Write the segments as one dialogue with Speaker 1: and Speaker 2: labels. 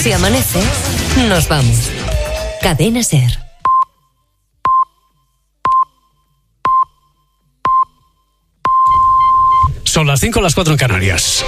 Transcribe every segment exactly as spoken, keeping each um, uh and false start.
Speaker 1: Si amanece, nos vamos. Cadena SER.
Speaker 2: Son las cinco, las cuatro en Canarias.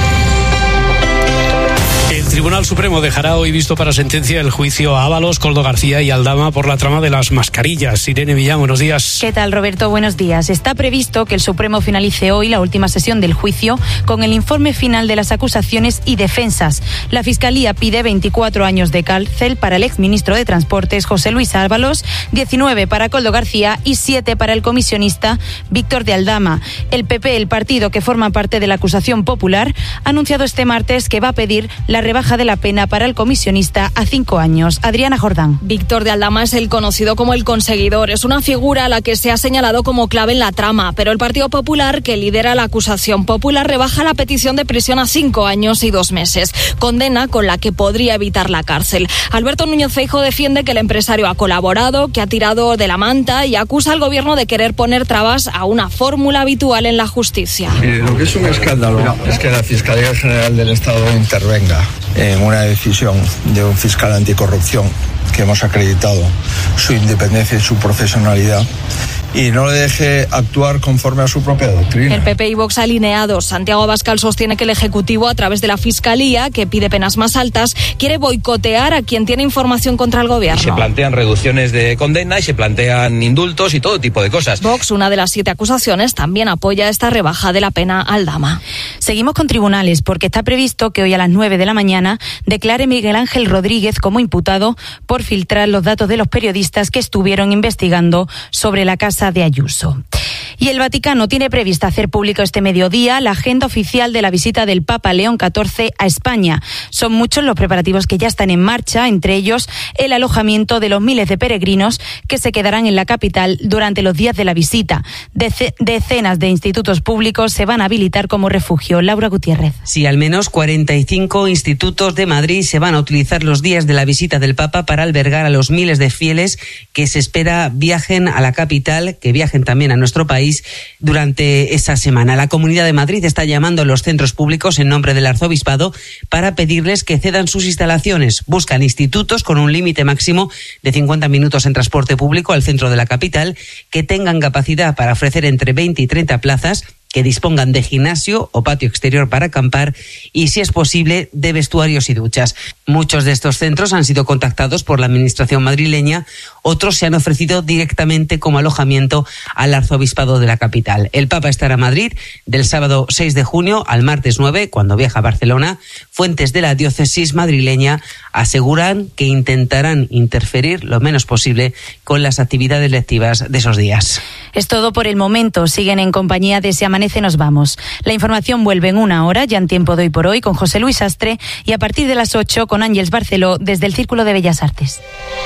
Speaker 2: El Tribunal Supremo dejará hoy visto para sentencia el juicio a Ábalos, Koldo García y Aldama por la trama de las mascarillas. Irene Millán, buenos días.
Speaker 3: ¿Qué tal, Roberto? Buenos días. Está previsto que el Supremo finalice hoy la última sesión del juicio con el informe final de las acusaciones y defensas. La Fiscalía pide veinticuatro años de cárcel para el exministro de Transportes, José Luis Ábalos, diecinueve para Koldo García y siete para el comisionista Víctor de Aldama. El P P, el partido que forma parte de la acusación popular, ha anunciado este martes que va a pedir la rebaja de la pena para el comisionista a cinco años. Adriana Jordán.
Speaker 4: Víctor de Aldama es el conocido como el conseguidor. Es una figura a la que se ha señalado como clave en la trama, pero el Partido Popular, que lidera la acusación popular, rebaja la petición de prisión a cinco años y dos meses. Condena con la que podría evitar la cárcel. Alberto Núñez Feijóo defiende que el empresario ha colaborado, que ha tirado de la manta y acusa al gobierno de querer poner trabas a una fórmula habitual en la justicia.
Speaker 5: Mire, lo que es un escándalo es que la Fiscalía General del Estado intervenga en una decisión de un fiscal anticorrupción que hemos acreditado su independencia y su profesionalidad y no le deje actuar conforme a su propia doctrina.
Speaker 4: El P P y Vox alineados. Santiago Abascal sostiene que el Ejecutivo, a través de la Fiscalía, que pide penas más altas, quiere boicotear a quien tiene información contra el gobierno.
Speaker 6: Se plantean reducciones de condena y se plantean indultos y todo tipo de cosas.
Speaker 4: Vox, una de las siete acusaciones, también apoya esta rebaja de la pena a Aldama.
Speaker 3: Seguimos con tribunales, porque está previsto que hoy a las nueve de la mañana declare Miguel Ángel Rodríguez como imputado por filtrar los datos de los periodistas que estuvieron investigando sobre la casa de Ayuso. Y el Vaticano tiene prevista hacer público este mediodía la agenda oficial de la visita del Papa León catorce a España. Son muchos los preparativos que ya están en marcha, entre ellos el alojamiento de los miles de peregrinos que se quedarán en la capital durante los días de la visita. Dece- decenas de institutos públicos se van a habilitar como refugio. Laura Gutiérrez.
Speaker 7: Sí, al menos cuarenta y cinco institutos de Madrid se van a utilizar los días de la visita del Papa para albergar a los miles de fieles que se espera viajen a la capital, que viajen también a nuestro país durante esa semana. La Comunidad de Madrid está llamando a los centros públicos en nombre del Arzobispado para pedirles que cedan sus instalaciones. Buscan institutos con un límite máximo de cincuenta minutos en transporte público al centro de la capital, que tengan capacidad para ofrecer entre veinte y treinta plazas, que dispongan de gimnasio o patio exterior para acampar y, si es posible, de vestuarios y duchas. Muchos de estos centros han sido contactados por la Administración madrileña, otros se han ofrecido directamente como alojamiento al Arzobispado de la capital. El Papa estará en Madrid del sábado seis de junio al martes nueve, cuando viaja a Barcelona. Fuentes de la diócesis madrileña aseguran que intentarán interferir lo menos posible con las actividades lectivas de esos días.
Speaker 3: Es todo por el momento. Siguen en compañía de Se Amanece, nos vamos. La información vuelve en una hora, ya en Tiempo de Hoy por Hoy, con José Luis Astre, y a partir de las ocho con Ángeles Barceló desde el Círculo de Bellas Artes.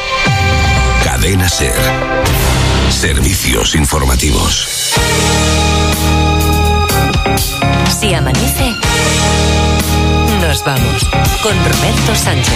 Speaker 8: Cadena SER. Servicios informativos.
Speaker 1: Si amanece, nos vamos con Roberto Sánchez.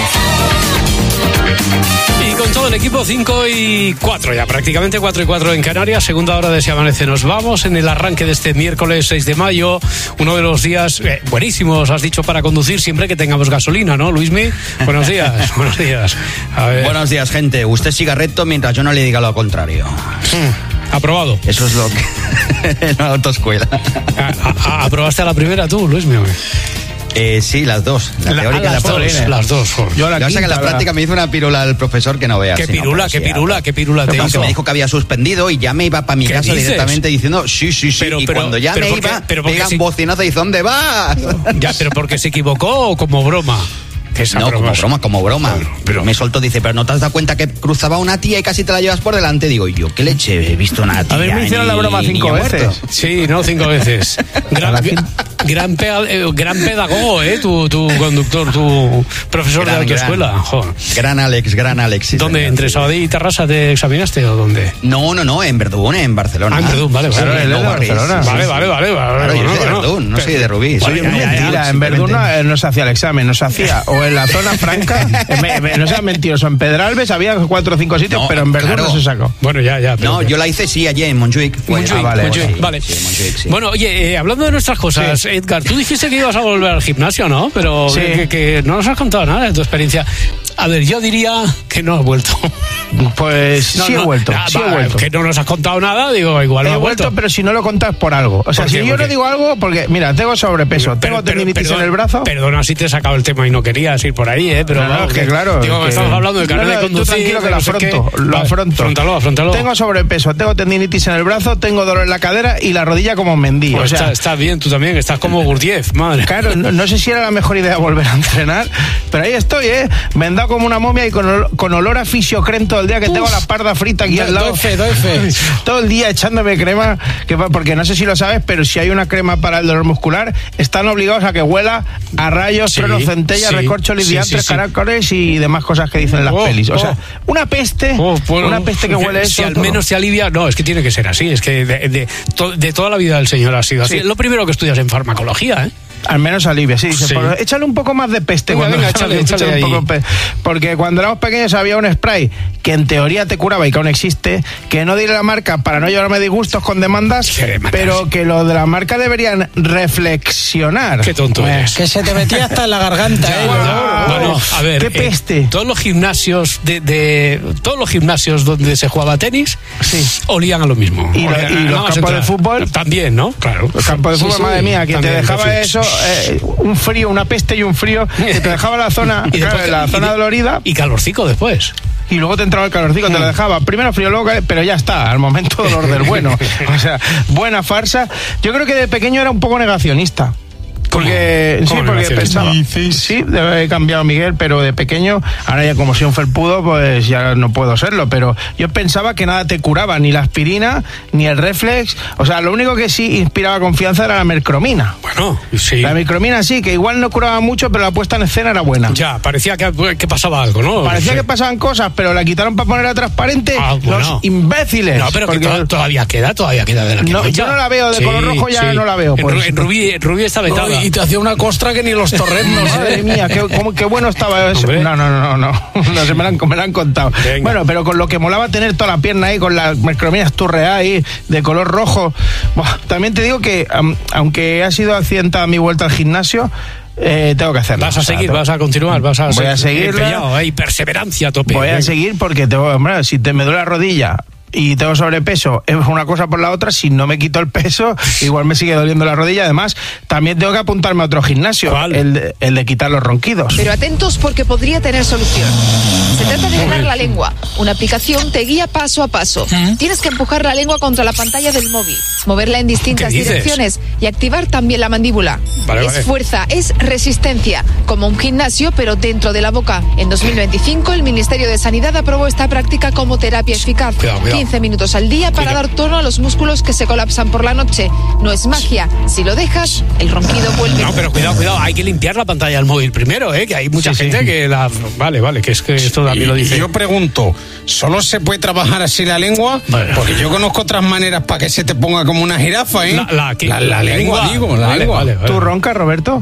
Speaker 2: Y con todo el equipo, cinco y cuatro ya, prácticamente cuatro y cuatro en Canarias, segunda hora de Se Amanece. Nos vamos en el arranque de este miércoles seis de mayo, uno de los días eh, buenísimos, has dicho, para conducir siempre que tengamos gasolina, ¿no, Luismi? Buenos días, buenos días. A ver.
Speaker 9: Buenos días, gente. Usted siga recto mientras yo no le diga lo contrario.
Speaker 2: Hmm. Aprobado.
Speaker 9: Eso es lo que... en la autoescuela.
Speaker 2: ¿A, a, ¿Aprobaste a la primera tú, Luismi?
Speaker 9: Eh, sí, las dos. La, la teórica y la práctica.
Speaker 2: Las dos.
Speaker 9: Yo la, quinta, que la práctica me hizo una pirula el profesor que no veas.
Speaker 2: ¿Qué pirula? ¿Qué pirula? ¿Qué pirula te hizo?
Speaker 9: Me dijo que había suspendido y ya me iba para mi casa dices? directamente diciendo sí, sí, sí.
Speaker 2: Pero,
Speaker 9: y
Speaker 2: pero,
Speaker 9: cuando ya
Speaker 2: pero
Speaker 9: me
Speaker 2: porque,
Speaker 9: iba,
Speaker 2: pero
Speaker 9: pegan
Speaker 2: si...
Speaker 9: bocinazo y ¿dónde vas?
Speaker 2: Ya, pero porque se equivocó o como broma. Esa
Speaker 9: no,
Speaker 2: broma.
Speaker 9: como broma, como broma. Pero, pero me soltó, dice, pero ¿no te has dado cuenta que cruzaba una tía y casi te la llevas por delante? Digo, yo, ¿qué leche? He visto una tía.
Speaker 10: A ver, me hicieron
Speaker 9: ni,
Speaker 10: la broma cinco veces.
Speaker 2: Sí, no, cinco veces. Gran, gran, pe- gran pedagogo, ¿eh? Tu, tu conductor, tu profesor gran, de autoescuela.
Speaker 9: Gran,
Speaker 2: Joder.
Speaker 9: gran Alex, gran Alex. Sí,
Speaker 2: ¿Dónde? ¿Entre Sabadell y Tarrasa te examinaste o dónde?
Speaker 9: No, no, no, en Verdún, en Barcelona.
Speaker 2: Ah, en Verdún, vale, vale.
Speaker 10: Claro,
Speaker 2: vale,
Speaker 10: no,
Speaker 2: no,
Speaker 10: Barcelona.
Speaker 2: Vale, vale, vale, vale.
Speaker 9: Claro, yo soy de Verdún, no soy de Rubí. Soy
Speaker 10: Oye, mentira, en Verdún no, no se hacía el examen, no se hacía. O en la zona franca. Me, me, no seas mentiroso, en Pedralbes había cuatro o cinco sitios, no, pero en Verdún claro. no se sacó.
Speaker 2: Bueno, ya, ya.
Speaker 9: No, yo la hice sí allí en Montjuic.
Speaker 2: Pues, Montjuic, ah, vale, Montjuic, sí, vale.
Speaker 9: Sí, Montjuic, sí.
Speaker 2: Bueno, oye, eh, hablando de nuestras cosas, sí. Edgar, tú dijiste que ibas a volver al gimnasio, ¿no? Pero
Speaker 10: sí.
Speaker 2: que, que no nos has contado nada de tu experiencia. A ver, yo diría que no has vuelto.
Speaker 10: Pues no, sí, no, he vuelto, nah, sí
Speaker 2: va,
Speaker 10: he vuelto.
Speaker 2: Que no nos has contado nada, digo, igual
Speaker 10: he
Speaker 2: no has
Speaker 10: vuelto,
Speaker 2: vuelto.
Speaker 10: Pero si no lo contas por algo. O sea, si yo no digo algo, porque, mira, tengo sobrepeso, pero, tengo tendinitis en el brazo.
Speaker 2: Perdona si te he sacado el tema y no querías ir por ahí, ¿eh? Pero
Speaker 10: no, no,
Speaker 2: no,
Speaker 10: es que, que claro.
Speaker 2: Digo,
Speaker 10: que...
Speaker 2: estamos hablando de carnet
Speaker 10: no, no,
Speaker 2: de conducir.
Speaker 10: Tú tranquilo que lo afronto,
Speaker 2: no sé
Speaker 10: lo afronto.
Speaker 2: Afrontalo, afrontalo.
Speaker 10: Tengo sobrepeso, tengo tendinitis en el brazo, tengo dolor en la cadera y la rodilla como Mendy.
Speaker 2: Pues
Speaker 10: o sea,
Speaker 2: estás está bien, tú también, estás como Gurdjieff, madre.
Speaker 10: Claro, no, no sé si era la mejor idea volver a entrenar, pero ahí estoy, ¿eh? Me he dado como una momia y con, ol con olor a fisiocrem todo el día, que Uf, tengo la parda frita aquí do, al lado.
Speaker 2: Doy fe, doy fe.
Speaker 10: Todo el día echándome crema, que, porque no sé si lo sabes, pero si hay una crema para el dolor muscular, están obligados a que huela a rayos, sí, truenos, centellas, sí, recorchos, lidiantes, sí, sí, caracoles y demás cosas que dicen en las oh, pelis. O oh. sea, una peste, oh, bueno, una peste que huele
Speaker 2: si
Speaker 10: eso.
Speaker 2: al menos te alivia, no, es que tiene que ser así, es que de, de, to, de toda la vida del señor ha sido así. Sí. Lo primero que estudias en farmacología, ¿eh?
Speaker 10: Al menos alivia, sí.
Speaker 2: sí.
Speaker 10: Por, échale un poco más de peste.
Speaker 2: Venga,
Speaker 10: cuando
Speaker 2: venga, échale, échale, échale un poco
Speaker 10: pe porque cuando éramos pequeños había un spray que en teoría te curaba y que aún existe, que no diré la marca para no llevarme disgustos con demandas, pero que lo de la marca deberían reflexionar.
Speaker 2: Qué tonto
Speaker 10: eh.
Speaker 2: eres.
Speaker 11: Que se te metía hasta en la garganta, ¿eh?
Speaker 2: No, no, a ver.
Speaker 10: Qué peste.
Speaker 2: Eh, todos los gimnasios de, de todos los gimnasios donde se jugaba tenis,
Speaker 10: sí,
Speaker 2: olían a lo mismo.
Speaker 10: Y, lo, y los campos de fútbol
Speaker 2: también, ¿no? Claro.
Speaker 10: Los campos de fútbol, sí, madre
Speaker 2: sí,
Speaker 10: mía, que te dejaba sí. eso, eh, un frío, una peste y un frío, que te dejaba la zona, y después, claro, la zona y, dolorida.
Speaker 2: Y calorcico después.
Speaker 10: Y luego te entraba el calorcico, te lo dejaba primero frío, luego, pero ya está, al momento dolor del bueno. O sea, buena farsa. Yo creo que de pequeño era un poco negacionista. Porque, sí, porque pensaba, sí, he cambiado Miguel, pero de pequeño, ahora ya como soy un felpudo, pues ya no puedo serlo, pero yo pensaba que nada te curaba, ni la aspirina, ni el Reflex, o sea, lo único que sí inspiraba confianza era la mercromina.
Speaker 2: Bueno, sí.
Speaker 10: La mercromina sí, que igual no curaba mucho, pero la puesta en escena era buena.
Speaker 2: Ya, parecía que, que pasaba algo, ¿no?
Speaker 10: Parecía
Speaker 2: sí.
Speaker 10: que pasaban cosas, pero la quitaron para ponerla transparente,
Speaker 2: ah, bueno.
Speaker 10: los imbéciles.
Speaker 2: No, pero porque... que to todavía queda, todavía queda de la que
Speaker 10: no, yo no la veo, de
Speaker 2: sí,
Speaker 10: color rojo ya sí. no la veo. Pues.
Speaker 2: En, en, Rubí, en Rubí está vetada.
Speaker 11: No, y te hacía una costra que ni los torrendos.
Speaker 10: Madre mía, qué, cómo, qué bueno estaba eso. No, no, no, no, no, no se me lo han, me lo han contado. Venga. Bueno, pero con lo que molaba tener toda la pierna ahí, con la mercromina esturreada ahí, de color rojo. Buah, también te digo que, um, aunque ha sido accidentada mi vuelta al gimnasio, Eh, tengo que hacerlo.
Speaker 2: Vas a seguir, o sea, vas a continuar, vas a
Speaker 10: voy a seguir.
Speaker 2: Hay perseverancia a tope.
Speaker 10: Voy a seguir porque tengo, hombre, si te me duele la rodilla y tengo sobrepeso, es una cosa por la otra. Si no me quito el peso, igual me sigue doliendo la rodilla. Además, también tengo que apuntarme a otro gimnasio,
Speaker 2: ¿cuál?
Speaker 10: El de, el de quitar los ronquidos.
Speaker 12: Pero atentos porque podría tener solución. Se trata de llenar la lengua. Una aplicación te guía paso a paso. ¿Mm? Tienes que empujar la lengua contra la pantalla del móvil, moverla en distintas direcciones y activar también la mandíbula. Vale, es vale. fuerza, es resistencia, como un gimnasio pero dentro de la boca. En dos mil veinticinco el Ministerio de Sanidad aprobó esta práctica como terapia eficaz.
Speaker 2: Cuidado, cuidado.
Speaker 12: quince minutos al día para Cuidado. dar tono a los músculos que se colapsan por la noche. No es magia. Si lo dejas, el ronquido vuelve.
Speaker 2: No, pero cuidado, cuidado. Hay que limpiar la pantalla del móvil primero, ¿eh? Que hay mucha sí, gente sí. que la... Vale, vale, que es que esto también lo dice.
Speaker 11: Yo pregunto, ¿solo se puede trabajar así la lengua? Vale. Porque yo conozco otras maneras para que se te ponga como una jirafa, ¿eh?
Speaker 2: La, la,
Speaker 11: la, la, la lengua,
Speaker 2: lengua,
Speaker 11: digo, la
Speaker 2: vale,
Speaker 11: lengua.
Speaker 2: Vale, vale.
Speaker 10: ¿Tú roncas, Roberto?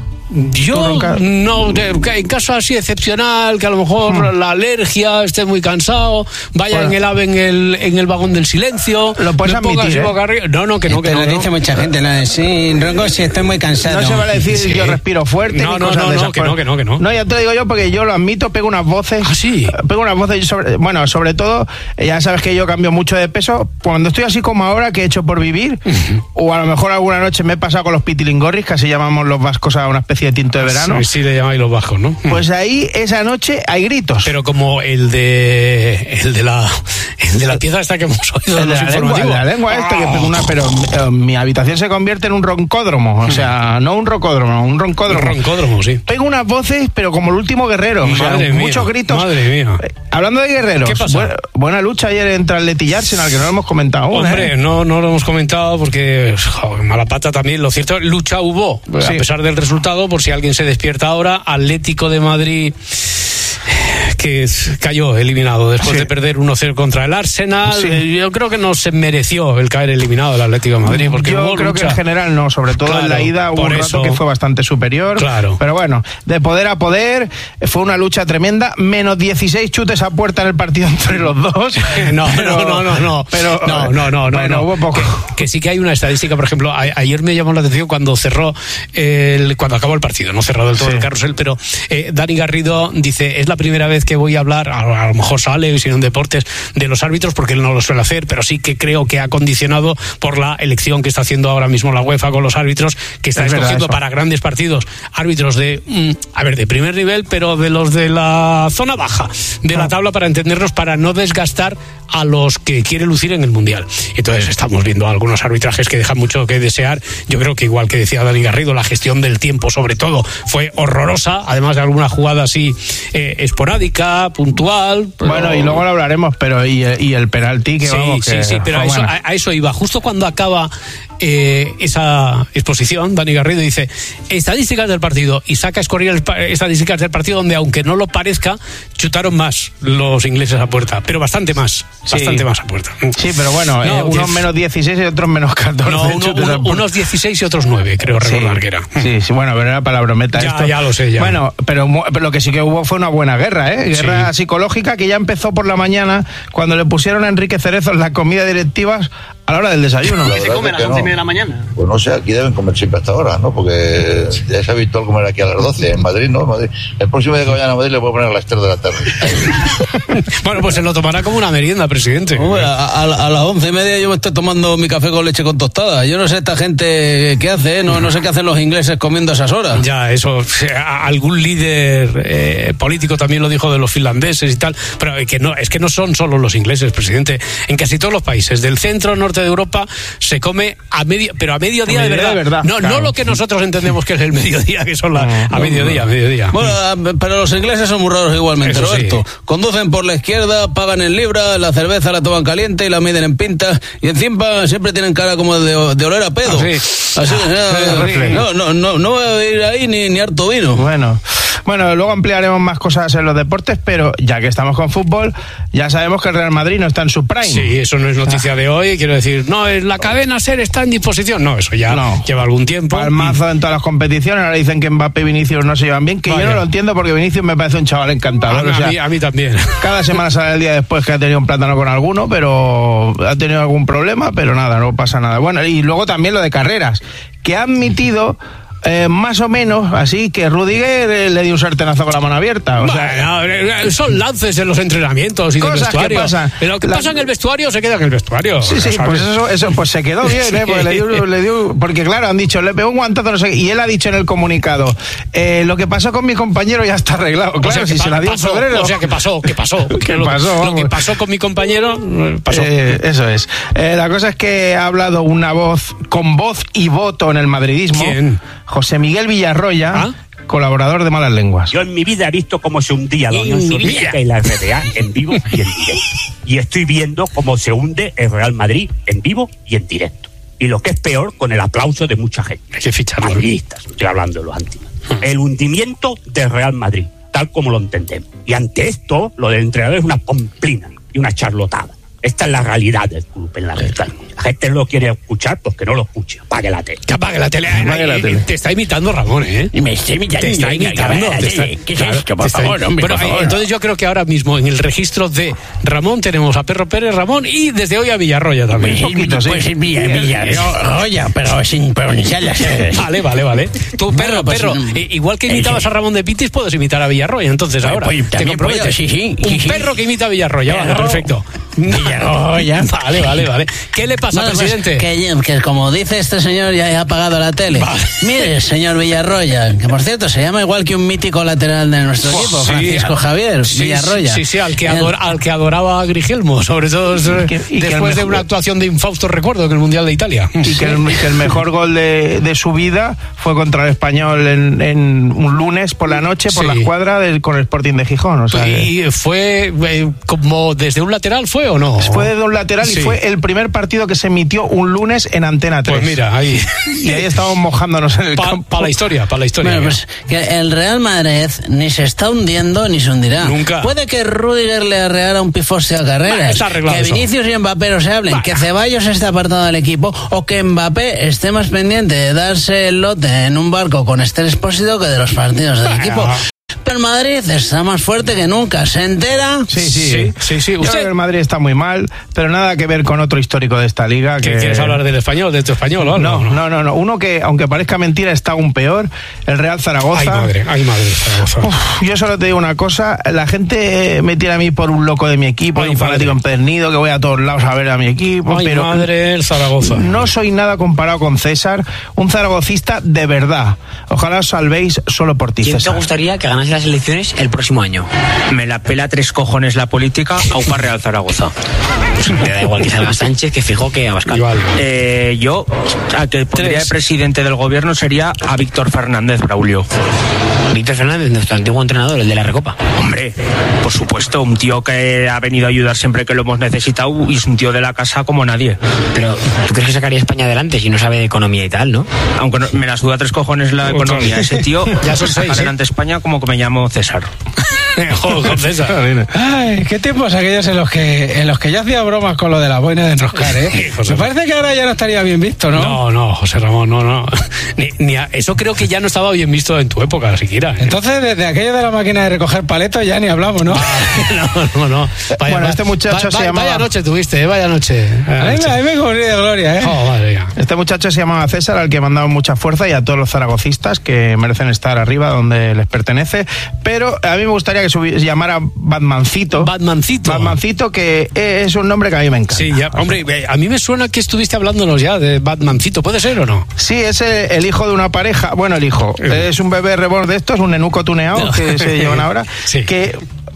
Speaker 2: Yo no, de, en caso así excepcional, que a lo mejor hmm. la alergia, esté muy cansado, vaya bueno. en el ave en el, en el vagón del silencio.
Speaker 10: Lo puedes admitir, ¿eh?
Speaker 2: No, no, que no, que
Speaker 11: Te
Speaker 2: no.
Speaker 11: lo
Speaker 2: no.
Speaker 11: dice mucha gente, la de sí, ronco si estoy muy cansado.
Speaker 10: No se vale decir sí. yo respiro fuerte.
Speaker 2: No,
Speaker 10: ni
Speaker 2: no,
Speaker 10: cosas
Speaker 2: no,
Speaker 10: de
Speaker 2: no,
Speaker 10: esas
Speaker 2: que no, que no, que no.
Speaker 10: No, ya te lo digo yo porque yo lo admito, pego unas voces.
Speaker 2: Ah, sí.
Speaker 10: Pego unas voces sobre, bueno, sobre todo, ya sabes que yo cambio mucho de peso. Cuando estoy así como ahora, que he hecho por vivir, uh-huh. o a lo mejor alguna noche me he pasado con los pitilingorris, que así llamamos los vascos a una especie de tinto de verano.
Speaker 2: Sí, sí, le llamáis los vascos, ¿no?
Speaker 10: Pues ahí, esa noche, hay gritos.
Speaker 2: Pero como el de el de la el de la pieza esta que hemos oído
Speaker 10: el de la lengua, el de la lengua esta, que pego una, pero eh, mi habitación se convierte en un roncódromo, o sea, no un rocódromo, un roncódromo.
Speaker 2: Un roncódromo, sí.
Speaker 10: Pego unas voces, pero como el último guerrero, o sea,
Speaker 2: madre mía,
Speaker 10: muchos gritos.
Speaker 2: Madre mía.
Speaker 10: Eh, hablando de guerreros,
Speaker 2: ¿qué pasa?
Speaker 10: Buena, buena lucha ayer entre Atleti y Arsenal, que no lo hemos comentado aún.
Speaker 2: Hombre,
Speaker 10: ¿eh?
Speaker 2: no, no lo hemos comentado porque joder, mala pata también. Lo cierto, lucha hubo, sí. a pesar del resultado, por si alguien se despierta ahora. Atlético de Madrid, que cayó eliminado después
Speaker 10: Sí.
Speaker 2: de perder uno cero contra el Arsenal.
Speaker 10: Sí.
Speaker 2: Eh, Yo creo que no se mereció el caer eliminado del Atlético de Madrid. Porque
Speaker 10: Yo
Speaker 2: hubo
Speaker 10: creo
Speaker 2: lucha.
Speaker 10: que en general no, sobre todo
Speaker 2: Claro,
Speaker 10: en la ida hubo
Speaker 2: por
Speaker 10: un rato
Speaker 2: eso.
Speaker 10: que fue bastante superior.
Speaker 2: Claro.
Speaker 10: Pero bueno, de poder a poder, fue una lucha tremenda. Menos dieciséis chutes a puerta en el partido entre los dos.
Speaker 2: No,
Speaker 10: Pero-
Speaker 2: no, no, no, no.
Speaker 10: Pero,
Speaker 2: no, no, no, no,
Speaker 10: bueno,
Speaker 2: no.
Speaker 10: hubo poco.
Speaker 2: Que, que sí que hay una estadística, por ejemplo, a, ayer me llamó la atención cuando cerró, el, cuando acabó el partido, no cerrado del todo
Speaker 10: Sí.
Speaker 2: el carrusel, pero eh, Dani Garrido dice, es la primera vez que voy a hablar, a, a lo mejor sale, si no en deportes, de los árbitros, porque él no lo suele hacer, pero sí que creo que ha condicionado por la elección que está haciendo ahora mismo la UEFA con los árbitros, que está
Speaker 10: Es verdad
Speaker 2: escogiendo
Speaker 10: eso.
Speaker 2: para grandes partidos árbitros de, mm, a ver, de primer nivel, pero de los de la zona baja de la tabla, para entendernos, para no desgastar a los que quiere lucir en el Mundial. Entonces estamos viendo algunos arbitrajes que dejan mucho que desear. Yo creo que, igual que decía Dani Garrido, la gestión del tiempo sobre todo fue horrorosa, además de alguna jugada así eh, esporádica, puntual. pero-
Speaker 10: Bueno, y luego lo hablaremos, pero y, y el penalti que
Speaker 2: Sí,
Speaker 10: vamos,
Speaker 2: sí,
Speaker 10: que
Speaker 2: sí, pero a
Speaker 10: fue
Speaker 2: eso,
Speaker 10: buena.
Speaker 2: a, a eso iba. Justo cuando acaba eh, esa exposición, Dani Garrido dice estadísticas del partido y saca a escurrir estadísticas del partido donde, aunque no lo parezca, chutaron más los ingleses a puerta, pero bastante más,
Speaker 10: Sí.
Speaker 2: bastante más a puerta.
Speaker 10: Sí, pero bueno,
Speaker 2: No,
Speaker 10: eh, unos
Speaker 2: que-
Speaker 10: menos dieciséis y otros menos catorce.
Speaker 2: No, uno-
Speaker 10: chutes
Speaker 2: uno-
Speaker 10: al puerto.
Speaker 2: unos dieciséis y otros nueve, creo recordar que era.
Speaker 10: Sí, sí, bueno, pero era para la brometa
Speaker 2: Ya,
Speaker 10: esto.
Speaker 2: ya lo sé, ya.
Speaker 10: Bueno, pero, mu- pero lo que sí que hubo fue una buena guerra, ¿eh? Guerra
Speaker 2: Sí.
Speaker 10: psicológica que ya empezó por la mañana cuando le pusieron a Enrique Cerezo en la comida directivas a la hora del desayuno.
Speaker 13: ¿Qué se come a las once y media de la mañana?
Speaker 14: Pues no sé, aquí deben comer siempre hasta ahora, ¿no? Porque ya es habitual comer aquí a las doce. En Madrid, ¿no? En Madrid. El próximo día que vayan a Madrid le voy a poner a las tres de la tarde.
Speaker 2: Bueno, pues se lo tomará como una merienda, presidente.
Speaker 11: Hombre, a, a- a las once y media yo me estoy tomando mi café con leche con tostada. Yo no sé esta gente qué hace, ¿eh? no, no sé qué hacen los ingleses comiendo a esas horas.
Speaker 2: Ya, eso, a- algún líder eh, político también lo dijo de los finlandeses y tal, pero que no, es que no son solo los ingleses, presidente. En casi todos los países del centro norte de Europa se come a medio, pero a mediodía,
Speaker 10: A
Speaker 2: de,
Speaker 10: mediodía
Speaker 2: verdad.
Speaker 10: de verdad,
Speaker 2: No,
Speaker 10: claro.
Speaker 2: no lo que nosotros entendemos que es el mediodía, que son la, a mediodía, a mediodía.
Speaker 11: Bueno, a- pero los ingleses son muy raros igualmente,
Speaker 2: Eso sí.
Speaker 11: Roberto. Conducen por la izquierda, pagan en libras, la cerveza la toman caliente y la miden en pintas, y encima siempre tienen cara como de, de oler a pedo.
Speaker 2: Ah, sí.
Speaker 11: Así que,
Speaker 2: Ah,
Speaker 11: eh,
Speaker 2: sí.
Speaker 11: no, no, no, no voy a ir ahí ni, ni harto vino.
Speaker 10: Bueno, bueno, luego ampliaremos más cosas en los deportes, pero ya que estamos con fútbol, ya sabemos que el Real Madrid no está en su prime.
Speaker 2: Sí, eso no es noticia de hoy, quiero decir, no, es la cadena SER está en disposición. No, eso ya
Speaker 10: No.
Speaker 2: lleva algún tiempo.
Speaker 10: Palmazo en todas las competiciones. Ahora dicen que Mbappé y Vinicius no se llevan bien, que
Speaker 2: Vaya.
Speaker 10: yo no lo entiendo porque Vinicius me parece un chaval
Speaker 2: A,
Speaker 10: encantador.
Speaker 2: a
Speaker 10: o sea,
Speaker 2: mí, a mí también.
Speaker 10: cada semana sale el día después que ha tenido un plátano con alguno, pero ha tenido algún problema, pero nada, no pasa nada. Bueno, y luego también lo de carreras, que ha admitido eh, más o menos así que Rudiger eh, le dio un sartenazo con la mano abierta. O sea,
Speaker 2: Bueno, eh, son lances en los entrenamientos y del
Speaker 10: Cosas que
Speaker 2: vestuario.
Speaker 10: pasan.
Speaker 2: Lo que
Speaker 10: La-
Speaker 2: pasa en el vestuario se queda en el vestuario.
Speaker 10: sí, sí,
Speaker 2: ¿sabes?
Speaker 10: pues eso, eso pues se quedó bien, ¿eh? Porque, le dio, le dio- porque claro, han dicho, le pegó un guantazo, no sé qué, y él ha dicho en el comunicado, eh, lo que pasó con mi compañero ya está arreglado. Claro,
Speaker 2: O sea, que
Speaker 10: si
Speaker 2: pa-
Speaker 10: se la dio en
Speaker 2: pasó,
Speaker 10: febrero.
Speaker 2: O sea, que pasó, que pasó.
Speaker 10: ¿Qué
Speaker 2: Que lo,
Speaker 10: pasó?
Speaker 2: lo que
Speaker 10: Vamos.
Speaker 2: pasó con mi compañero, eh, pasó.
Speaker 10: Eh, eso es. Eh, la cosa es que ha hablado una voz con voz y voto en el madridismo.
Speaker 2: ¿Quién?
Speaker 10: José Miguel Villarroya,
Speaker 2: ¿Ah?
Speaker 10: colaborador de Malas Lenguas.
Speaker 13: Yo en mi vida he visto cómo se hundía la Unión
Speaker 2: En mi
Speaker 13: Soviética
Speaker 2: vida.
Speaker 13: y la R D A en vivo y en directo. Y estoy viendo cómo se hunde el Real Madrid en vivo y en directo. Y lo que es peor, con el aplauso de mucha gente.
Speaker 2: Hay que ficharlo.
Speaker 13: Madridistas, estoy hablando de los antiguos. El hundimiento del Real Madrid, tal como lo entendemos. Y ante esto, lo del entrenador es una pomplina y una charlotada. Esta es la realidad del club en la verdad. La gente no lo quiere escuchar, pues que no lo escuche. Apague la tele.
Speaker 2: Que apague la tele.
Speaker 10: Apague la
Speaker 2: Eh,
Speaker 10: tele.
Speaker 2: Te está imitando Ramón, ¿eh?
Speaker 13: Y me está imitando.
Speaker 2: Te está
Speaker 13: Venga,
Speaker 2: imitando.
Speaker 13: venga,
Speaker 2: te está-
Speaker 13: venga, ¿qué es
Speaker 2: claro,
Speaker 13: esto? Por
Speaker 2: te está-
Speaker 13: favor, hombre,
Speaker 2: Bueno,
Speaker 13: por
Speaker 2: eh,
Speaker 13: favor.
Speaker 2: entonces yo creo que ahora mismo en el registro de Ramón tenemos a Perro Pérez, Ramón y desde hoy a Villarroya también.
Speaker 10: Un poquito, sí.
Speaker 13: Pues Villa, Villa, Roya, pero sin pronunciar las R.
Speaker 2: Vale, vale, vale. Tú, Perro,
Speaker 13: Bueno, pues,
Speaker 2: Perro,
Speaker 13: mm,
Speaker 2: eh, igual que
Speaker 13: eh,
Speaker 2: imitabas
Speaker 13: sí.
Speaker 2: a Ramón de Pitis, puedes imitar a Villarroya. Entonces ahora,
Speaker 13: pues,
Speaker 2: te
Speaker 13: también
Speaker 2: comprometes.
Speaker 13: puedo, sí, sí,
Speaker 2: Un
Speaker 13: sí, sí.
Speaker 2: perro que imita a Villarroya, vale,
Speaker 13: Perro.
Speaker 2: perfecto.
Speaker 13: Villarroya.
Speaker 2: Vale, vale, vale. ¿Qué le pasa,
Speaker 11: Bueno, pues,
Speaker 2: presidente?
Speaker 11: que, que como dice este señor, ya ha apagado la tele.
Speaker 2: Vale.
Speaker 11: Mire, señor Villarroya, que por cierto se llama igual que un mítico lateral de nuestro equipo,
Speaker 2: Sí,
Speaker 11: Francisco Javier
Speaker 2: sí,
Speaker 11: Villarroya.
Speaker 2: Sí, sí, al que,
Speaker 11: El-
Speaker 2: ador- al que adoraba a Grigelmo, sobre todo eh,
Speaker 10: que- y que
Speaker 2: después
Speaker 10: el
Speaker 2: de
Speaker 10: mejor-
Speaker 2: una actuación de infausto recuerdo en el Mundial de Italia.
Speaker 10: Y que, el, que el mejor gol de, de su vida fue contra el Español en, en un lunes por la noche por
Speaker 2: Sí.
Speaker 10: la escuadra del, con el Sporting de Gijón. O sea, que-
Speaker 2: ¿Y fue eh, como desde un lateral fue o no?
Speaker 10: Fue de un lateral sí. y fue el primer partido que se emitió un lunes en Antena tres.
Speaker 2: Pues mira, ahí.
Speaker 10: Y ahí estábamos mojándonos en el
Speaker 2: pa,
Speaker 10: campo.
Speaker 2: Para la historia, para la historia.
Speaker 11: Bueno, pues que el Real Madrid ni se está hundiendo ni se hundirá.
Speaker 2: Nunca.
Speaker 11: Puede que Rüdiger le arreara un pifostio a Carreras, bah, que Vinicius eso. y Mbappé no se hablen, bah. que Ceballos esté apartado del equipo o que Mbappé esté más pendiente de darse el lote en un barco con Esther Expósito que de los partidos del bah. equipo. El Madrid está más fuerte que nunca, ¿se entera?
Speaker 10: Sí, sí, sí. sí, sí. Usted... Yo creo que el Madrid está muy mal, pero nada que ver con otro histórico de esta liga. Que...
Speaker 2: ¿Quieres hablar del español, de tu español o algo?
Speaker 10: No, no, no, no. Uno que, aunque parezca mentira, está aún peor, el Real Zaragoza.
Speaker 2: Ay, madre, ay, madre, Zaragoza.
Speaker 10: Uf, yo solo te digo una cosa, la gente me tiene a mí por un loco de mi equipo, ay, un fanático empedernido, que voy a todos lados a ver a mi equipo,
Speaker 2: ay,
Speaker 10: pero
Speaker 2: madre, el Zaragoza.
Speaker 10: No soy nada comparado con César, un zaragocista de verdad. Ojalá os salvéis solo por ti,
Speaker 15: ¿Quién
Speaker 10: César.
Speaker 15: te gustaría que ganase las elecciones el próximo año?
Speaker 16: Me la pela tres cojones la política, Aupa Real Zaragoza.
Speaker 15: Pues me da igual que salga Sánchez, que fijo que Abascal.
Speaker 16: Eh, yo, a que pondría de presidente del gobierno sería a Víctor Fernández Braulio.
Speaker 15: Víctor Fernández, nuestro antiguo entrenador, el de la Recopa.
Speaker 16: Hombre, por supuesto, un tío que ha venido a ayudar siempre que lo hemos necesitado y es un tío de la casa como nadie.
Speaker 15: Pero, ¿tú crees que sacaría España adelante si no sabe de economía y tal, no?
Speaker 16: Aunque no, me la suda tres cojones la economía. Ese tío,
Speaker 2: ya son seis,
Speaker 16: adelante
Speaker 2: ¿eh?
Speaker 16: España como que me llamo César.
Speaker 2: Joder, César.
Speaker 11: Ay, qué tiempos aquellos en los que en los que yo hacía bromas con lo de la boina de enroscar, ¿eh? Me parece que ahora ya no estaría bien visto, ¿no?
Speaker 2: No, no, José Ramón, no, no. Ni, ni a, eso creo que ya no estaba bien visto en tu época, siquiera. ¿eh?
Speaker 11: Entonces, desde aquello de la máquina de recoger paletos ya ni hablamos, ¿no?
Speaker 2: no, no, no. Vaya,
Speaker 10: bueno, este muchacho
Speaker 2: va,
Speaker 10: se
Speaker 2: va,
Speaker 10: llamaba...
Speaker 2: Vaya noche tuviste, ¿eh? Vaya noche. Vaya
Speaker 11: a, mí,
Speaker 2: noche.
Speaker 11: a mí me cubrí de gloria, ¿eh?
Speaker 2: Oh, madre mía.
Speaker 10: Este muchacho se llamaba César, al que mandaba mucha fuerza, y a todos los zaragocistas que merecen estar arriba donde les pertenece. Pero a mí me gustaría que se llamara Batmancito.
Speaker 2: Batmancito.
Speaker 10: Batmancito, que es un nombre que a mí me encanta.
Speaker 2: Sí, ya, hombre, a mí me suena que estuviste hablándonos ya de Batmancito, ¿puede ser o no?
Speaker 10: Sí, es el, el hijo de una pareja, bueno, el hijo, es un bebé reborn de estos, un nenuco tuneado no. que se llevan ahora, sí. que...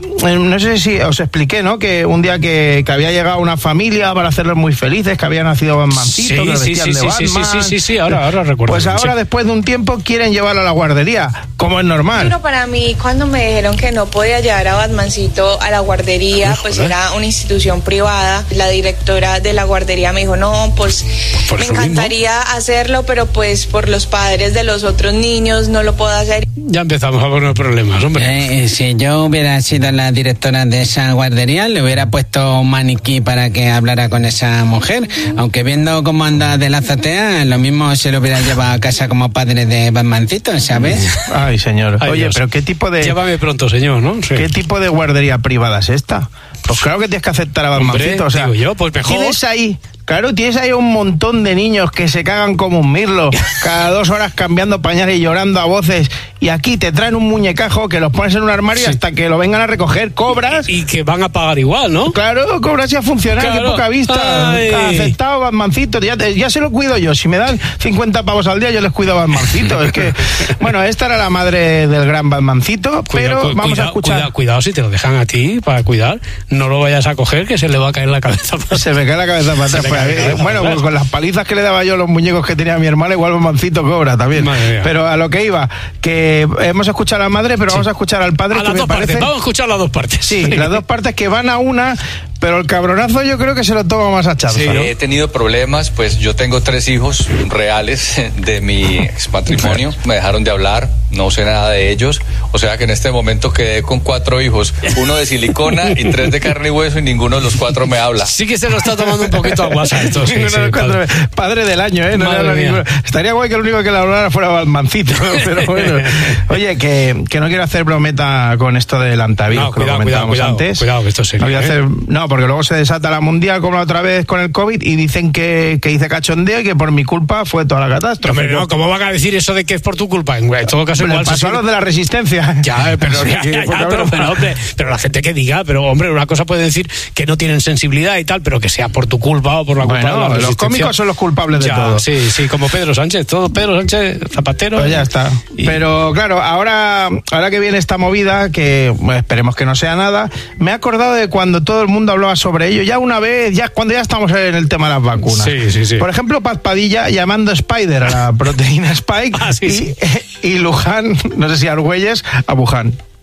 Speaker 10: No sé si os expliqué, ¿no? Que un día que, que había llegado una familia para hacerlos muy felices, que había nacido Batmancito,
Speaker 2: sí,
Speaker 10: que
Speaker 2: sí,
Speaker 10: vestían
Speaker 2: sí,
Speaker 10: de
Speaker 2: sí,
Speaker 10: Batman.
Speaker 2: Sí, sí, sí, sí, ahora, ahora recuerdo.
Speaker 10: Pues ahora,
Speaker 2: sí.
Speaker 10: después de un tiempo, quieren llevarlo a la guardería, como es normal.
Speaker 17: Pero para mí, cuando me dijeron que no podía llevar a Batmancito a la guardería, Híjole. pues era una institución privada, la directora de la guardería me dijo, no, pues por me encantaría mismo. hacerlo, pero pues por los padres de los otros niños no lo puedo hacer.
Speaker 2: Ya empezamos a poner problemas, hombre.
Speaker 11: Eh, si yo hubiera sido la directora de esa guardería, le hubiera puesto un maniquí para que hablara con esa mujer, aunque viendo cómo anda de la azotea, lo mismo se lo hubiera llevado a casa como padre de Batmancito, ¿sabes?
Speaker 10: Ay, señor.
Speaker 2: Ay,
Speaker 10: Oye,
Speaker 2: Dios.
Speaker 10: pero ¿qué tipo de...
Speaker 2: Llévame pronto, señor, ¿no? Sí.
Speaker 10: ¿Qué tipo de guardería privada es esta? Pues claro que tienes que aceptar a Batmancito,
Speaker 2: Hombre,
Speaker 10: o sea...
Speaker 2: digo yo, pues mejor.
Speaker 10: Tienes ahí... Claro, tienes ahí un montón de niños que se cagan como un mirlo, cada dos horas cambiando pañales y llorando a voces, y aquí te traen un muñecajo que los pones en un armario sí. hasta que lo vengan a recoger, cobras...
Speaker 2: Y, y que van a pagar igual, ¿no?
Speaker 10: Claro, cobras y a funcionar, claro. Qué poca vista. Ay. Aceptado Batmancito, ya, te, ya se lo cuido yo, si me dan cincuenta pavos al día yo les cuido a Batmancito, es que... Bueno, esta era la madre del gran Batmancito, pero
Speaker 2: cuidado,
Speaker 10: vamos
Speaker 2: cuidado,
Speaker 10: a escuchar...
Speaker 2: Cuidado, cuidado, si te lo dejan a ti para cuidar, no lo vayas a coger que se le va a caer la cabeza para...
Speaker 10: Se me cae la cabeza para atrás. Pues, bueno, pues con las palizas que le daba yo a los muñecos que tenía mi hermana, igual Batmancito cobra también. Pero a lo que iba, que hemos escuchado a la madre, pero sí. vamos a escuchar al padre.
Speaker 2: A
Speaker 10: que
Speaker 2: las
Speaker 10: me
Speaker 2: dos
Speaker 10: parece...
Speaker 2: partes, vamos a escuchar las dos partes.
Speaker 10: Sí, las dos partes que van a una, pero el cabronazo yo creo que se lo toma más a Charza.
Speaker 18: Sí,
Speaker 10: ¿no?
Speaker 18: He tenido problemas, pues yo tengo tres hijos reales de mi ex matrimonio. Me dejaron de hablar, no sé nada de ellos. O sea que en este momento quedé con cuatro hijos, uno de silicona y tres de carne y hueso, y ninguno de los cuatro me habla.
Speaker 2: Sí que se lo está tomando un poquito a guasa esto. Sí, sí,
Speaker 10: padre. padre del año, ¿eh? No era Estaría guay que el único que le hablara fuera Batmancito, pero bueno. Oye, que, que no quiero hacer brometa con esto del antavirus, no, que
Speaker 2: cuidado,
Speaker 10: lo comentábamos
Speaker 2: cuidado,
Speaker 10: antes.
Speaker 2: Cuidado, que esto es serio,
Speaker 10: no, voy a
Speaker 2: ¿eh?
Speaker 10: hacer, no, porque luego se desata la mundial como la otra vez con el COVID y dicen que, que hice cachondeo y que por mi culpa fue toda la catástrofe.
Speaker 2: Pero no, ¿cómo van a decir eso de que es por tu culpa? En todo caso, igual
Speaker 10: pasó a los de la resistencia.
Speaker 2: Ya, pero, ya, ya, ya, pero, pero, hombre, pero la gente que diga, pero hombre, una cosa puede decir que no tienen sensibilidad y tal, pero que sea por tu culpa o por la culpa
Speaker 10: bueno,
Speaker 2: de la resistencia.
Speaker 10: Los cómicos son los culpables de
Speaker 2: ya,
Speaker 10: todo.
Speaker 2: Sí, sí, como Pedro Sánchez, todo Pedro Sánchez Zapatero.
Speaker 10: Pues ya está. Y... Pero claro, ahora, ahora que viene esta movida, que bueno, esperemos que no sea nada, me he acordado de cuando todo el mundo hablaba sobre ello, ya una vez, ya cuando ya estamos en el tema de las vacunas.
Speaker 2: Sí, sí, sí.
Speaker 10: Por ejemplo, Paz Padilla llamando Spider a la proteína Spike ah, sí, y, sí. y Luján, no sé si Argüelles, a Wuhan.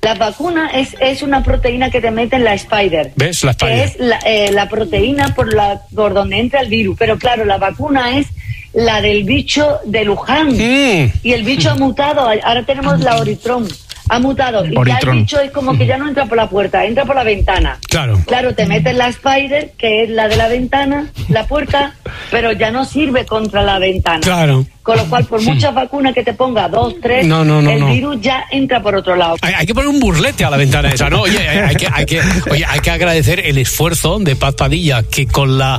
Speaker 19: La vacuna es, es una proteína que te mete en la Spider.
Speaker 2: ¿Ves? La Spider.
Speaker 19: Que es la, eh, la proteína por, la, por donde entra el virus. Pero claro, la vacuna es la del bicho de Luján. Mm. Y el bicho ha mutado. Ahora tenemos la Oritron. Ha mutado. Y Oritron. Ya el bicho es como que ya no entra por la puerta, entra por la ventana.
Speaker 2: Claro.
Speaker 19: Claro, te metes la Spider, que es la de la ventana, la puerta, pero ya no sirve contra la ventana.
Speaker 2: Claro.
Speaker 19: Con lo cual, por muchas vacunas que te ponga, dos, tres,
Speaker 2: no, no, no,
Speaker 19: el
Speaker 2: no.
Speaker 19: virus ya entra por otro lado.
Speaker 2: Hay, hay que poner un burlete a la ventana esa, ¿no? Oye, hay, hay que, hay que, oye, hay que agradecer el esfuerzo de Paz Padilla, que con la,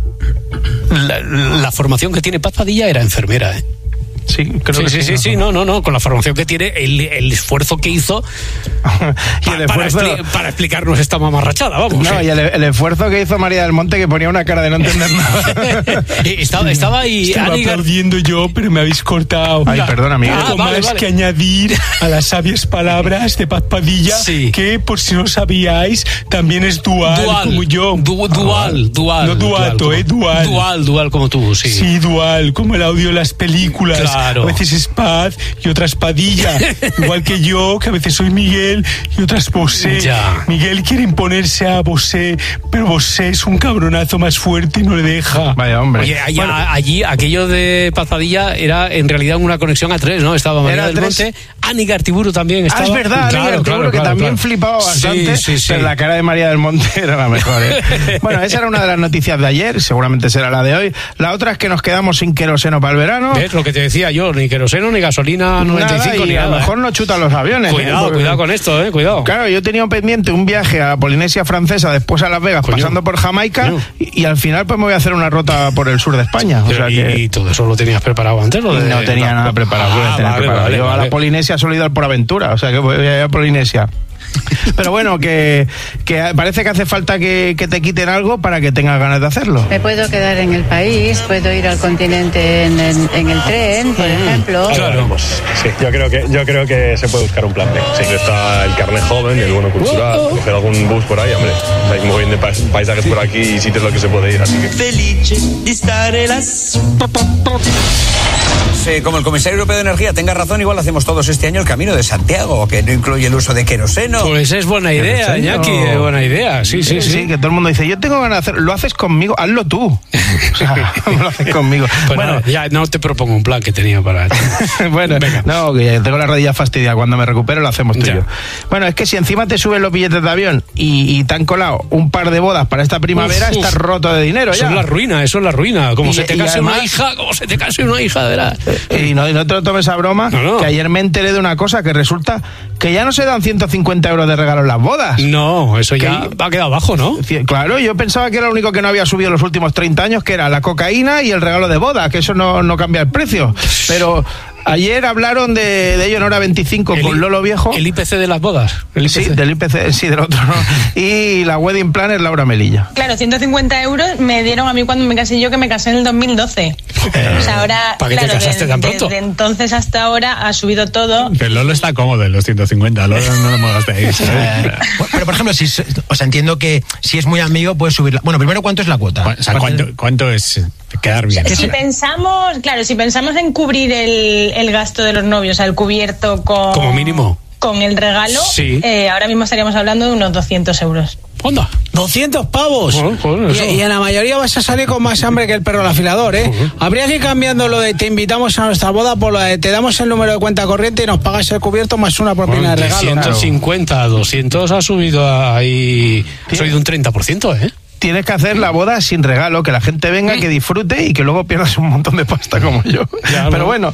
Speaker 2: la, la formación que tiene Paz Padilla era enfermera, ¿eh?
Speaker 10: Sí, creo
Speaker 2: sí,
Speaker 10: que
Speaker 2: sí,
Speaker 10: sí,
Speaker 2: sí,
Speaker 10: no.
Speaker 2: sí, no, no, no, con la formación que tiene, el, el esfuerzo que hizo
Speaker 10: y el
Speaker 2: para,
Speaker 10: esfuerzo...
Speaker 2: expli- para explicarnos esta mamarrachada, vamos.
Speaker 10: No,
Speaker 2: ¿eh?
Speaker 10: y el, el esfuerzo que hizo María del Monte, que ponía una cara de no entender nada.
Speaker 2: estaba, estaba ahí...
Speaker 20: Estaba
Speaker 2: Ani Gar-
Speaker 20: aplaudiendo yo, pero me habéis cortado.
Speaker 10: Ay, perdona, Miguel.
Speaker 20: Algo
Speaker 2: Ah, vale,
Speaker 20: más
Speaker 2: vale.
Speaker 20: que añadir a las sabias palabras de Paz Padilla,
Speaker 2: Sí.
Speaker 20: que, por si no sabíais, también es dual,
Speaker 2: Dual,
Speaker 20: como yo.
Speaker 2: Du- dual, dual.
Speaker 20: No duato,
Speaker 2: como-
Speaker 20: eh, dual.
Speaker 2: Dual, dual como tú, sí.
Speaker 20: Sí, dual, como el audio de las películas.
Speaker 2: Claro.
Speaker 20: A veces es Paz y otras Padilla. Igual que yo, que a veces soy Miguel y otras Bosé.
Speaker 2: Ya.
Speaker 20: Miguel quiere imponerse a Bosé, pero Bosé es un cabronazo más fuerte y no le deja.
Speaker 10: Vaya, hombre.
Speaker 2: Oye, allá-
Speaker 10: Bueno,
Speaker 2: allí aquello de Paz Padilla era en realidad una conexión a tres, ¿no? Estaba María
Speaker 10: Era
Speaker 2: del
Speaker 10: tres.
Speaker 2: Monte, Ani Gartiburu también
Speaker 10: Ah,
Speaker 2: estaba.
Speaker 10: es verdad,
Speaker 2: Claro,
Speaker 10: Ani
Speaker 2: claro,
Speaker 10: Gartiburu, que
Speaker 2: claro,
Speaker 10: también
Speaker 2: claro.
Speaker 10: flipaba bastante,
Speaker 2: Sí, sí, sí.
Speaker 10: pero la cara de María del Monte era la mejor, ¿eh? Bueno, esa era una de las noticias de ayer, seguramente será la de hoy. La otra es que nos quedamos sin queroseno para el verano.
Speaker 2: ¿Ves lo que te decía yo? Ni queroseno, ni gasolina noventa y cinco,
Speaker 10: Nada, y
Speaker 2: ni
Speaker 10: a lo
Speaker 2: nada.
Speaker 10: mejor no chutan los aviones.
Speaker 2: Cuidado,
Speaker 10: ¿eh? Porque-
Speaker 2: cuidado con esto, eh, cuidado.
Speaker 10: Claro, yo tenía un pendiente un viaje a la Polinesia Francesa, después a Las Vegas,
Speaker 2: Coño.
Speaker 10: pasando por Jamaica,
Speaker 2: Coño.
Speaker 10: y, y al final pues me voy a hacer una ruta por el sur de España. O
Speaker 2: Pero,
Speaker 10: sea
Speaker 2: y,
Speaker 10: que
Speaker 2: y todo eso lo tenías preparado antes, ¿o de-
Speaker 10: no tenía nada preparado. voy a
Speaker 2: Ah,
Speaker 10: tener
Speaker 2: vale,
Speaker 10: preparado.
Speaker 2: vale,
Speaker 10: yo a
Speaker 2: vale.
Speaker 10: la Polinesia solo he ido por aventura, o sea que voy a ir a Polinesia. Pero bueno, que, que parece que hace falta que, que te quiten algo para que tengas ganas de hacerlo.
Speaker 21: Me puedo quedar en el país, puedo ir al continente en, en- en el tren, por ejemplo.
Speaker 22: Claro. Sí, yo creo que yo creo que se puede buscar un plan B. Sí, está el carnet joven, el bono cultural, coger algún bus por ahí, hombre. Hay un montón de pais- paisajes por aquí y sitios los que se puede ir, así que...
Speaker 23: Felice di stare las...
Speaker 9: Sí, como el comisario europeo de energía tenga razón, igual hacemos todos este año el Camino de Santiago, que no incluye el uso de queroseno.
Speaker 2: Pues es buena idea,
Speaker 10: Queroseno.
Speaker 2: Iñaki, es buena idea. Sí, sí, sí.
Speaker 10: que todo el mundo dice, yo tengo ganas de hacerlo, lo haces conmigo, hazlo tú. O sea, no lo haces conmigo.
Speaker 2: Pues
Speaker 10: bueno,
Speaker 2: nada, ya no te propongo un plan que tenía para...
Speaker 10: bueno, no, que tengo la rodilla fastidiada. Cuando me recupero lo hacemos tú y yo. Bueno, es que si encima te suben los billetes de avión y, y te han colado un par de bodas para esta primavera,
Speaker 2: Uf, uf.
Speaker 10: estás roto de dinero
Speaker 2: Eso
Speaker 10: ya.
Speaker 2: es la ruina, eso es la ruina. Como
Speaker 10: Y-
Speaker 2: se te
Speaker 10: y
Speaker 2: case una
Speaker 10: además-
Speaker 2: hija, como se te case una hija, verás.
Speaker 10: Y no, y no te lo tomes a broma,
Speaker 2: No, no.
Speaker 10: que ayer me enteré de una cosa, que resulta que ya no se dan ciento cincuenta euros de regalo en las bodas.
Speaker 2: No, eso ya
Speaker 10: Que-
Speaker 2: ha quedado abajo, ¿no?
Speaker 10: Ci- Claro, yo pensaba que era lo único que no había subido en los últimos treinta años, que era la cocaína y el regalo de boda, que eso no, no cambia el precio. Pero ayer hablaron de, de ello, no era veinticinco
Speaker 2: El
Speaker 10: con
Speaker 2: I-
Speaker 10: Lolo Viejo.
Speaker 2: El I P C de las bodas. El I P C.
Speaker 10: Sí, del I P C, sí, del otro no. Y la wedding planner Laura Melilla.
Speaker 24: Claro, ciento cincuenta euros me dieron a mí cuando me casé yo, que me casé en el dos mil doce. o sea, ahora,
Speaker 2: ¿para qué te
Speaker 24: claro,
Speaker 2: casaste
Speaker 24: de-
Speaker 2: tan pronto?
Speaker 24: desde entonces hasta ahora ha subido todo.
Speaker 20: Que Lolo está cómodo en los ciento cincuenta, Lolo no lo gastéis.
Speaker 25: Pero, por ejemplo, si, es- o sea, entiendo que si es muy amigo, puedes subirla. Bueno, primero, ¿cuánto es la cuota?
Speaker 20: O sea, ¿cuánto, cuánto es quedar bien?
Speaker 24: Si pensamos, claro, si pensamos en cubrir el, el gasto de los novios, o sea, el cubierto con...
Speaker 2: Como mínimo.
Speaker 24: Con el regalo,
Speaker 2: Sí.
Speaker 24: eh, ahora mismo estaríamos hablando de unos doscientos euros.
Speaker 2: Onda.
Speaker 11: doscientos pavos.
Speaker 2: Joder, joder, eso.
Speaker 11: y, y en la mayoría vas a salir con más hambre que el perro al afilador, ¿eh? Habría que ir cambiando lo de te invitamos a nuestra boda por lo de te damos el número de cuenta corriente y nos pagas el cubierto más una propina
Speaker 2: Bueno,
Speaker 11: de
Speaker 2: de
Speaker 11: regalo.
Speaker 2: ciento cincuenta a doscientos ha subido ahí. Ha subido un treinta por ciento, ¿eh?
Speaker 10: Tienes que hacer la boda sin regalo, que la gente venga, que disfrute y que luego pierdas un montón de pasta como yo.
Speaker 2: Ya,
Speaker 10: Pero
Speaker 2: ¿no?
Speaker 10: bueno,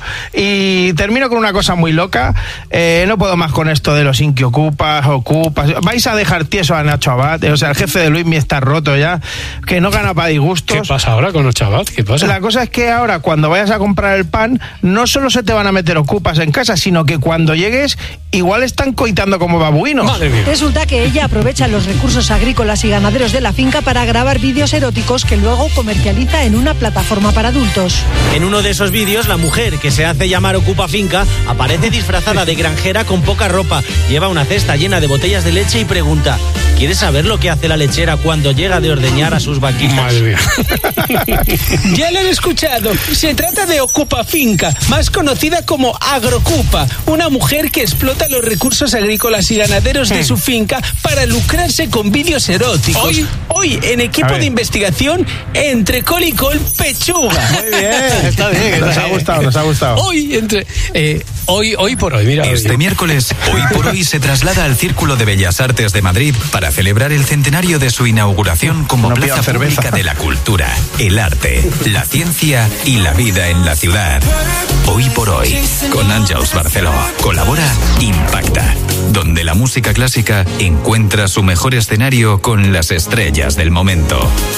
Speaker 10: y termino con una cosa muy loca. Eh, no puedo más con esto de los inqui ocupas, ocupas. Vais a dejar tieso a Nacho Abad, eh, o sea, el jefe de Luismi está roto ya, que no gana para disgustos.
Speaker 2: ¿Qué pasa ahora con los chavales? ¿Qué pasa?
Speaker 10: La cosa es que ahora, cuando vayas a comprar el pan, no solo se te van a meter ocupas en casa, sino que cuando llegues, igual están coitando como babuinos.
Speaker 2: Madre mía.
Speaker 26: Resulta que ella aprovecha los recursos agrícolas y ganaderos de la finca para
Speaker 3: para grabar vídeos eróticos que luego comercializa en una plataforma para adultos.
Speaker 4: En uno de esos vídeos, la mujer, que se hace llamar Ocupa Finca, aparece disfrazada de granjera con poca ropa, lleva una cesta llena de botellas de leche y pregunta: ¿quieres saber lo que hace la lechera cuando llega de ordeñar a sus vaquitas?
Speaker 2: Madre mía.
Speaker 5: Ya lo han escuchado. Se trata de Ocupa Finca, más conocida como Agrocupa, una mujer que explota los recursos agrícolas y ganaderos de su finca para lucrarse con vídeos eróticos. Hoy, hoy en equipo de investigación, entre col y col, pechuga.
Speaker 10: Muy bien, está bien. Nos ha gustado, nos ha gustado.
Speaker 2: Hoy, entre, eh, hoy, hoy por hoy, mira.
Speaker 6: Este
Speaker 2: hoy.
Speaker 6: miércoles, Hoy por Hoy se traslada al Círculo de Bellas Artes de Madrid para celebrar el centenario de su inauguración como
Speaker 10: No
Speaker 6: plaza
Speaker 10: pidan
Speaker 6: pública
Speaker 10: cerveza.
Speaker 6: de la cultura, el arte, la ciencia y la vida en la ciudad. Hoy por Hoy, con Àngels Barceló. Colabora Impacta, donde la música clásica encuentra su mejor escenario con las estrellas del momento.